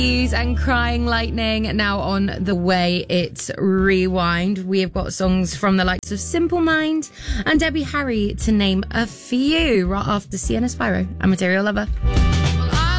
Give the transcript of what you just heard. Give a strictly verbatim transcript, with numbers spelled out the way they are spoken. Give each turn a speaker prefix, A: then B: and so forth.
A: And Crying Lightning now on the way. It's Rewind. We have got songs from the likes of Simple Minds and Debbie Harry, to name a few, right after Sienna Spyro and Material Lover.